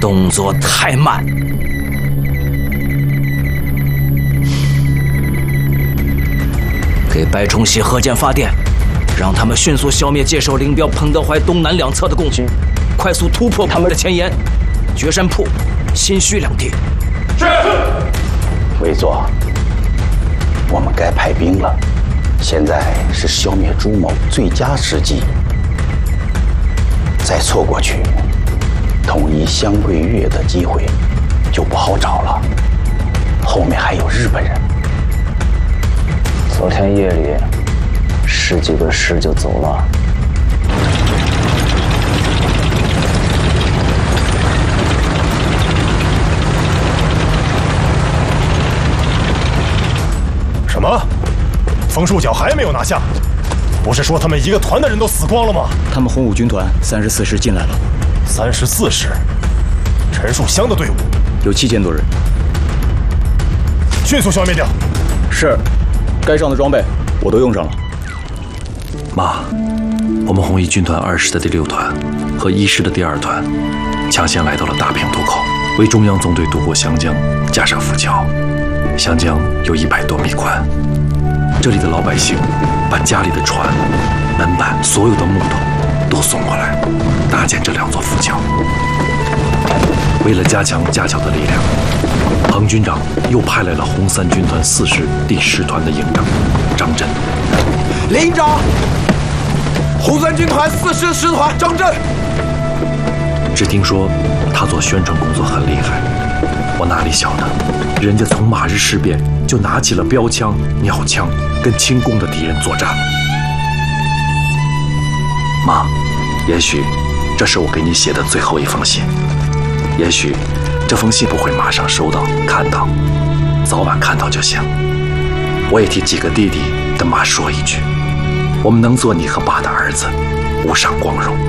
动作太慢。给白崇禧贺建发电，让他们迅速消灭界首林彪、彭德怀东南两侧的共军，快速突破他们的前沿，决山铺、新圩两地。 是。委座，我们该派兵了。现在是消灭朱某最佳时机，再错过去，统一湘桂粤的机会就不好找了。后面还有日本人。 昨天夜里10几个师就走了。 什么？枫树角还没有拿下？不是说他们一个团的人都死光了吗？ 他们红五军团34师进来了。 34师，陈树湘的队伍有7000多人， 迅速消灭掉。 是，该上的装备我都用上了。 妈，我们红一军团2师的第6团和1师的第2团抢先来到了大平渡口，为中央纵队渡过湘江架设浮桥。湘江有100多米宽，这里的老百姓把家里的船、门板、所有的木头都送过来，搭建这2座浮桥。为了加强架桥的力量，彭军长又派来了红3军团4师第10团的营长张震。 连营长，红3军团4师10团张震。 只听说他做宣传工作很厉害，我哪里晓得，人家从马日事变就拿起了标枪、鸟枪，跟清宫的敌人作战。妈，也许这是我给你写的最后一封信，也许这封信不会马上收到、看到，早晚看到就行。我也替几个弟弟跟妈说一句，我们能做你和爸的儿子，无上光荣。